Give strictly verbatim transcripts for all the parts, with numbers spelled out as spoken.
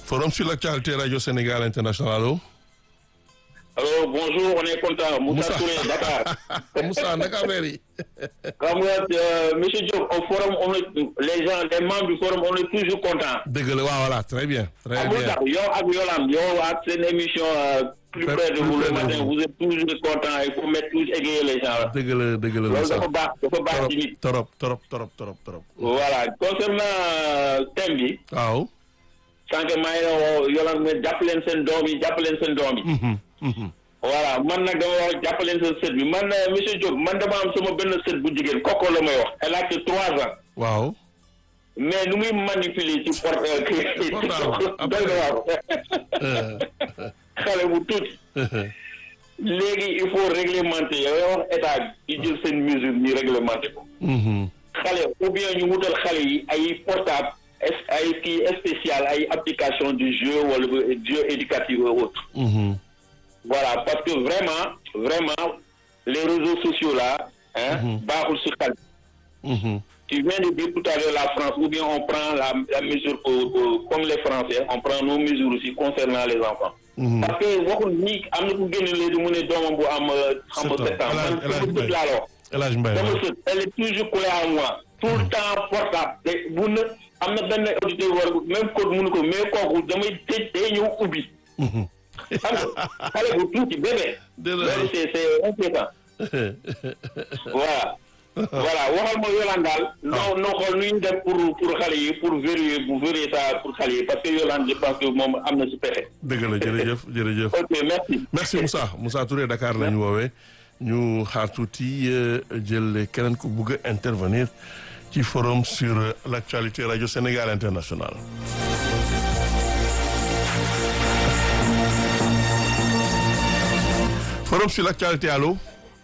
Forum sur l'actualité Radio Sénégal International, allô? Alors, bonjour, on est content. Moussa Touré, Dakar. Moussa, Dakar, Mary. Comme euh, monsieur Diop, au forum, on est, les gens, les membres du forum, on est toujours contents. Dégueulé, voilà, très bien, très à bien. Yo, ak Yolam, yo, ak une émission euh, plus Plus- près de plus vous près le de matin, vous. vous êtes toujours contents, il faut mettre tous égayer les gens là. Dégueulé, dégueulé, Loolu Moussa. dafa baax, dafa baax ci nit. Trop, trop, trop, trop, trop. Voilà, concernant euh, thème bi, waaw. sànq maa ngi woo Yolam ne jàpp leen seen doom yi, jàpp leen seen doom yi. Mhm, mhm. Voilà, man nag dama wax jàpp leen seen sët bi man euh, monsieur Diop man dama am sama benn sët bu jigéen kooku la may wax. Elle a que trois ans. waaw. mais nu muy manipuler ci porte kii Portable, doy na waaw xale bu tuuti léegi il faut réglementer yow wax état bi di jël seen mesure ñu réglementer ko Mhm, xale ou bien ñu wutal xale yi ay portable es- ay kii spécial ay application du jeu wala jeu éducatif ou autre mhm. voilà parce que vraiment vraiment les réseaux sociaux là hein Mhm. baaxul si xale. Mhm. Tu viens de dire tout à l'heure la France, ou bien on prend la, la mesure pour, pour- comme les Français, on prend nos mesures aussi concernant les enfants. Mhm. Parce que waxul ni am na ku génne léegi mu ne doomam bu am xam nga sept ans man El Hadj sama sët laa la wax. El Hadj Mbaye Sama waaw. sët elle est toujours collée à moi tout le temps portable te bu na am na benn auditeur war même code mënu ko mais kooku damay tëj day ñëw ubbi Mhm. xam nga xale bu tuuti bébé Déedéet. loolu c'est c'est inquiétant voilà voilà waxal ma Yolande daal. non non xool nu ñu def pour pour xale yi pour verrouiller pour verrouiller ça pour xale yi parce que Yolande je pense que moom am na si pexe. dëgg la jërëjëf jërëjëf. ok merci. merci Moussa Moussa Touré Dakar la ñu woowee ñu xaar tuuti euh, jël keneen ku bugg a intervenir ci forum sur euh, l'actualité Radio Sénégal International. forum sur l'actualité allo.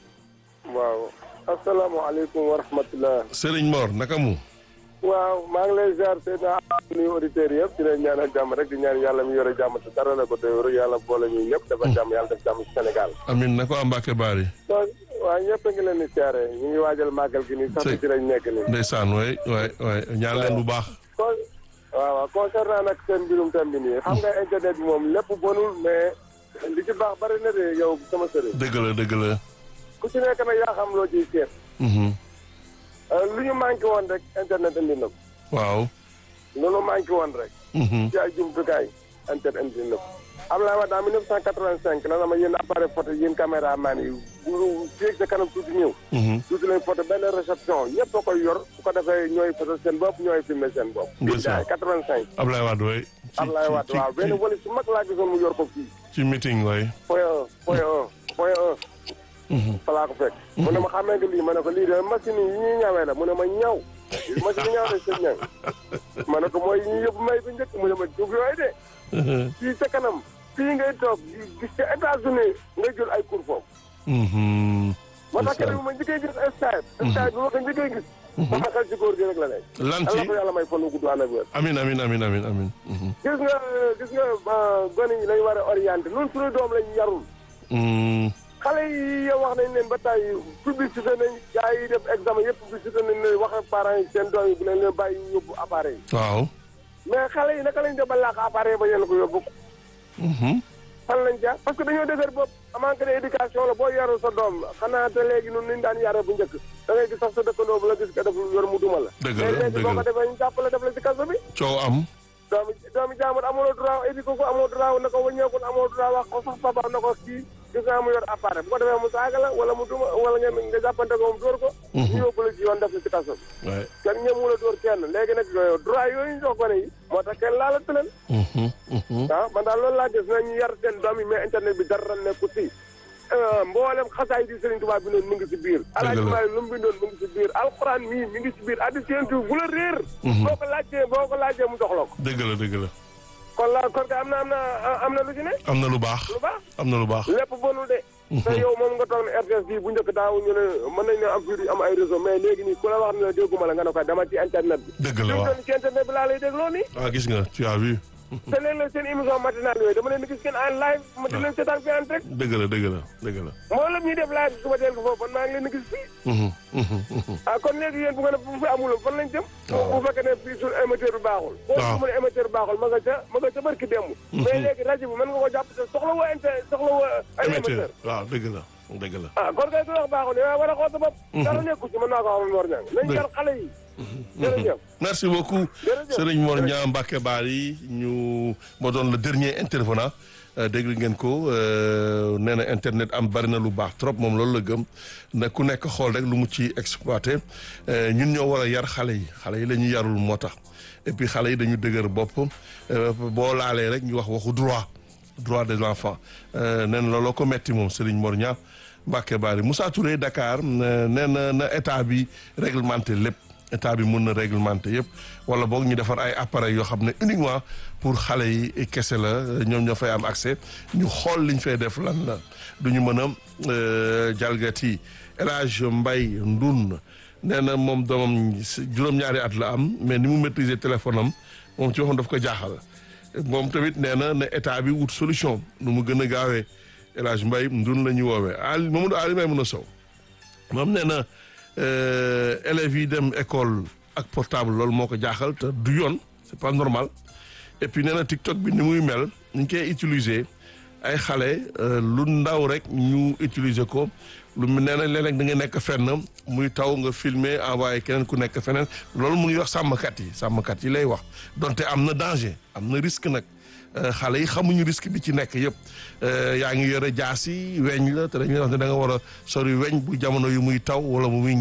waaw asalaamaaleykum wa rahmatulah. Serigne Mor naka mu. waaw maa ngi lay ziar seen nuyu auditeurs yëpp di leen ñaanal jàmm rek di ñaan yàlla mi yore jàmm te dara la ko doyoo yàlla boole ñu ñëpp dafa jàmm yàlla def jàmm ci Sénégal. Amin na ko am Mbacke Bari. donc waaw ñëpp a ngi leen di siyaare ñu ngi waajal màggal gi nii sax Sëy. ci lañ nekk nii. ndeysaan waay waay waay ñaan leen bu baax. kon waaw waaw concernant nag seen mbirum thème bi nii xam nga internet bi moom lépp bonul mais li ci baax bari na de yow sama sëriñ. dëgg la dëgg la. ku ci nekk nag yaa xam loo ciy seet. Mhm. lu ñu manqué woon rek internet indi na ko. waaw. lu ñu manqué woon rek. Mhm. ci ay jumtukaay internet indi na ko. Abdoulaye Wade en mille neuf cent quatre-vingt-cinq la na ma yéen appareil photo yéen caméraman yi bu jéeg sa kanam tuuti ñëw. Mhm. tuuti lañ photo benn réception ñëpp a koy yor su ko defee ñooy photo seen bopp ñooy filmé seen bopp. Ndeysaan. quatre-vingt-cinq. Ablaye Wade waay. ci Abdoulaye Wade ci waaw ci benn wali su mag laa gisoon mu yor ko fii. ci meeting waay. point un point un point un. Mhm. fa laa ko fekk. mu ne ma xamee nga lii ma ne ko lii de machine yi ñuy ñawee la mu ne ma ñaw. machine yi ñaw de seen ñaw. ma ne ko mooy yi ñuy yóbbu may bi njëkk mu ne ma dugg yooyu de. fii sa kanam fii ngay toog gis ca États-Unis ngay jël ay cours foofu. Mhm. moo tax kenn bu ma njëkkee gis Skype. Skype bi ma ko njëkkee gis. sama xel ci góor gi rek la nekk. lan ci yàlla ko yàlla may fan wu gudd ànd ak wér. amin amin amin amin amin. Mhm. gis nga gis nga gone yi lañ war a orienté ñun suñu doom lañ yarul. Mhm. xale yi yow wax nañ leen ba tey publicité nañ gars yi def examen yëpp publicité nañ leen wax ak parents yi seen doom yi bu leen leen bàyyi ñu yóbbu appareil yi. waaw. mais xale yi naka lañ def ba làkk appareil ba yéen ko yóbbu. Mhm. fan lañ jaar parce que dañoo dëgër bopp manque d'éducation la boo yarul sa doom xanaa te léegi ñun liñ daan yare bu njëkk da ngay gis sax sa dëkkandoo bu la gis nga def yor mu duma la. Dëgg la, mais léegi dëgg boo la. ko defee ñu jàppale def la ci kaso bi. coow am. doomi doomi jaamur amuloo droit éduqué ko amoo droit na ko wëññeekul amoo droit wax ko sax papa na ko kii gis naa mu yor appareil bu ko defee mu saaga la wala mu duma wala ngeen nga jàppante ko moom dóor ko. ñu yóbbu la ci yoon def la ci kaso bi. waay. kenn ñëmu la dóor kenn léegi nag droit yooyu ñu jox gone yi moo tax kenn laala tëleen. Mhm. Mhm. ah man daal loolu laa gis na ñu yar seen doom yi mais internet bi dara nekku ci mboolem xasaay di Serigne Touba bi noonu mu ngi ci biir alaaji Maalik lu mu bindoon mu ngi ci biir alxuraan mii mi ngi ci biir addi séentu bu la réer boo ko laajtee boo ko laajtee mu jox la ko dëgg la dëgg la. kon la kon ka am na am na am na lu ci ne am na lu baax. lu baax am na lu baax. lépp bonul de te yow moom nga toog ne R T S bi bu njëkk daaw ñu ne mën nañ ne am fii am ay réseau mais léegi nii ku la wax ne la dégguma la nga ne ko dama ci internet bi dëgg la li mu waaw. doon ci internet bi laa lay dégloo nii ah gis nga tu as vu. te léeg-léeg seen émission matinale yooyu dama leen di gis ngeen en live ma di leen seetaan fi en direct. dëgg la dëgg la dëgg la. moo la ñuy def live suba teel ko foofu man maa ngi leen di gis fii. ah kon léegi yéen bu nga ne bu fi amul fan lañ jëm. bu fekkee ne fii suñu émetteur bi baaxul. waaw boo émetteur bi baaxul ma nga ca ma nga ca barki démb. mais léegi rajo bi mën nga ko jàpp te soxla woo inter soxla woo ay émetteur. waaw dëgg la dëgg la. ah kon kay su wax baaxul yow war a xool sa bopp. dara nekku ci mën naa ko xamal Mor Niang. nañ jar xale yi. jërëjëf merci beaucoup Serigne Mor Niang Mbacké Bari ñu moo doon le dernier intervenant dégg ngeen ko nee na internet am bari na lu baax trop moom loolu la gëm na ku nekk xool rek lu mu ci exploité ñun ñoo war a yar xale yi xale yi la ñu yarul moo tax et puis xale yi dañu dëgër bopp boo laalee rek ñu wax waxu droit droit des enfants nee na looloo ko metti moom Serigne Mor Niang Mbacké Bari Moussa Touré Dakar nee na na état bi réglementé lépp état bi mën na réglementé yëpp wala boog ñu defar ay appareils yoo xam ne uniquement pour xale yi kese la ñoom ñoo fay am accès ñu xool liñ fay def lan la duñu mën a jalgati El Hadj Mbaye Ndoun nee na moom doomam juróom-ñaari at la am mais ni mu maîtriser téléphone am moom ci waxam daf ko jaaxal moom tamit nee na ne état bi wut solution nu mu gën a gaawee El Hadj Mbaye Ndoun la ñu woowee Ali Mamadou Ali may mën a sow moom nee na élèves yi dem école ak portable loolu moo ko jaaxal te du yoon c'est pas normal et puis nee na TikTok bi ni muy mel ñu koy utiliser ay xale lu ndaw rek ñu utiliser ko lu nee na léeg-léeg da nga nekk fenn muy taw nga filmer envoyé keneen ku nekk feneen loolu mu ngi wax sàmmkat yi sàmmkat yi lay wax donte am na danger am na risque nag xale yi xamuñu risque bi ci nekk yëpp yaa ngi yore jaasi weñ la te dañuy wax ne da nga war a sori weñ bu jamono yu muy taw wala bu muy